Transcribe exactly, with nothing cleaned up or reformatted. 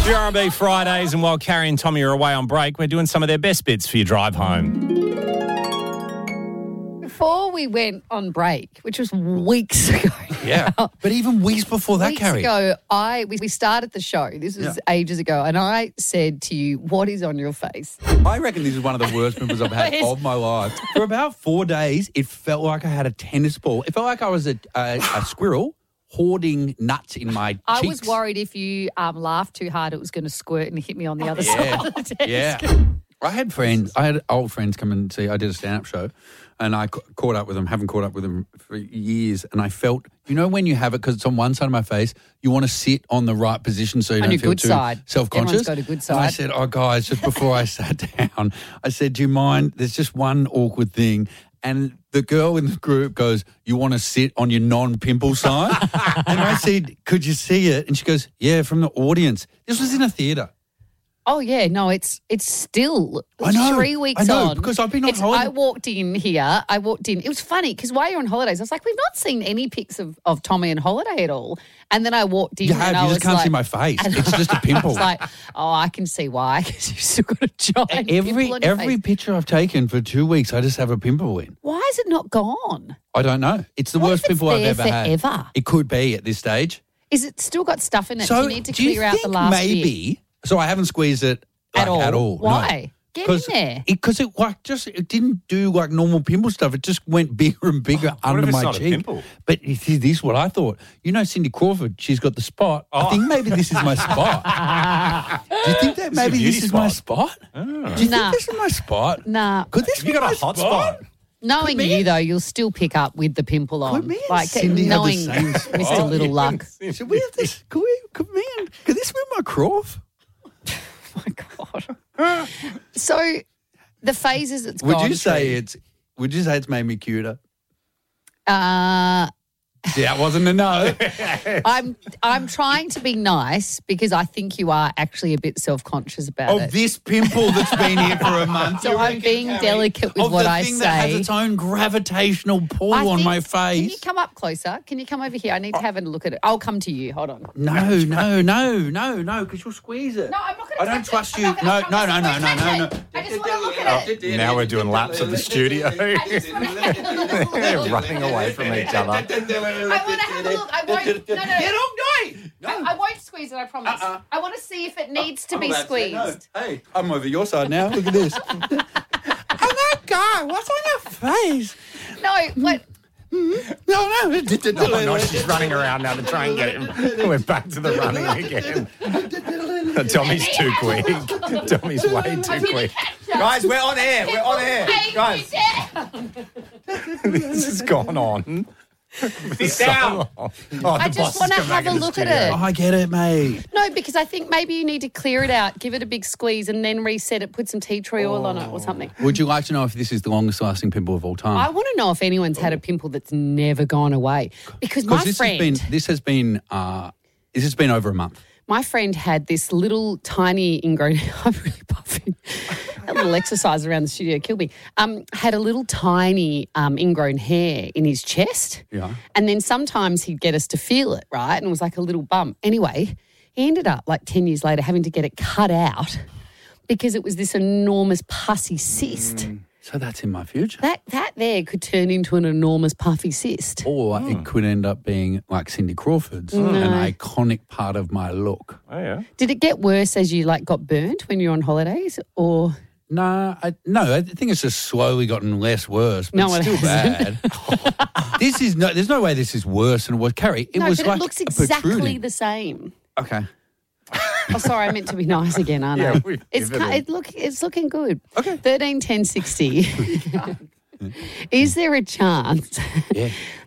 Your R and B Fridays, and while Carrie and Tommy are away on break, we're doing some of their best bits for your drive home. Before we went on break, which was weeks ago. Yeah, but even weeks before that, weeks Carrie. ago, I we, we started the show. This was Yeah. ages ago, and I said to you, "What is on your face?" I reckon this is one of the worst pimples I've had Yes. of my life. For about four days, it felt like I had a tennis ball. It felt like I was a, a, a squirrel hoarding nuts in my cheeks. I was worried if you um, laughed too hard, it was going to squirt and hit me on the other Yeah. side of the desk. Yeah. I had friends, I had old friends come and see, I did a stand-up show, and I ca- caught up with them, haven't caught up with them for years, and I felt, you know when you have it, because it's on one side of my face, you want to sit on the right position so you On don't your feel good too side. self-conscious. Everyone's got a good And I side. said, oh, guys, just before I sat down, I said, do you mind, there's just one awkward thing. And the girl in the group goes, you want to sit on your non-pimple side? And I said, could you see it? And she goes, yeah, from the audience. This was in a theatre. Oh yeah, no, it's it's still I know, three weeks I know, on. because I've been on It's- holiday. I walked in here. I walked in. It was funny because while you're on holidays, I was like, we've not seen any pics of, of Tommy on holiday at all. And then I walked in. You and have, I you was just can't like, see my face. and It's just a I pimple. was like, oh, I can see why because you've still got a giant Every pimple on your every face. picture I've taken for two weeks, I just have a pimple in. Why is it not gone? I don't know. It's the What worst if it's pimple I've there ever had. forever? It could be at this stage. Is it still got stuff in it? So do you need to do you clear out the think last maybe? bit? So I haven't squeezed it like, At all? At all. Why? Get in there. Because it, like just it didn't do like normal pimple stuff. It just went bigger and bigger What under if it's my not a cheek. pimple? But this is this is what I thought. You know, Cindy Crawford. She's got the spot. I Oh. think maybe this is my spot. Do you think that It's a maybe beauty this is my spot. spot? Do you Nah. think this is my spot? Nah. Could this Have you be got my a hot spot? Knowing me you, and- though, you'll still pick up with the pimple on. Could me and like Cindy have the knowing same Mister spot? Little Luck. Should we have this? Could we? Could me and could this be my Croft? Oh, my God. So the phases it's Would gone you say through, it's? Would you say it's made me cuter? Uh, Yeah, it wasn't a no. I'm I'm trying to be nice because I think you are actually a bit self-conscious about Of it. this pimple that's been here for a month. So you I'm reckon, being Carrie? delicate with of what the I thing that has say. its own gravitational pull I on think- my Can you face. come up closer? Can you come over here? I need to have a look at it. I'll come to you. Hold on. No, no, no, no, no, because you'll squeeze it. No, I'm not going I don't trust you. No, no, no, no, no, no, no. I just want to look at it. Now we're doing laps of the studio. They're running away from each other. I want to have a look. I won't. No, no. Get off, no. I, I won't squeeze it, I promise. Uh-uh. I want to see if it needs to I'm be about say no. squeezed. Hey, I'm over your side now. Look at this. Oh, that guy. What's on your face? No, what? No, no. Oh, no, she's running around now to try and get him. We're back to the running again. Tommy's too quick. Tommy's way too quick. Guys, we're on air. We're on air. Guys, This has gone on. sit down. Oh, I the just boss want to has come back have a in the look at studio. it. Oh, I get it, mate. No, because I think maybe you need to clear it out, give it a big squeeze, and then reset it, put some tea tree oil on it or something. Would you like to know if this is the longest lasting pimple of all time? I want to know if anyone's had a pimple that's never gone away. Because my Because this friend, has been this has been uh, this has been over a month. my friend had this little tiny ingrown. I'm really puffing. A little exercise around the studio killed me. Um, had a little tiny um, ingrown hair in his chest. Yeah. And then sometimes he'd get us to feel it, right? And it was like a little bump. Anyway, he ended up like ten years later having to get it cut out because it was this enormous pussy cyst. So that's in my future. That that there could turn into an enormous puffy cyst. Or it could end up being like Cindy Crawford's, an iconic part of my look. Oh, yeah. Did it get worse as you like got burnt when you were on holidays, or? No, I, no, I think it's just slowly gotten less worse, but No, it still hasn't. bad. This is no, there's no way this is worse than it was. Carrie, it no, was but like it looks a exactly protruding. the same. Okay. Oh, sorry, I meant to be nice again, aren't I? Yeah, we've it's given ki- it. it look it's looking good. Okay. Thirteen ten sixty. Is there a chance Yeah.